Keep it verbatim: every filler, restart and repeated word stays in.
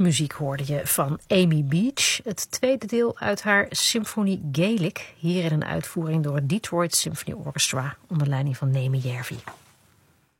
Muziek hoorde je van Amy Beach. Het tweede deel uit haar symfonie Gaelic. Hier in een uitvoering door het Detroit Symphony Orchestra onder leiding van Nemi Järvi.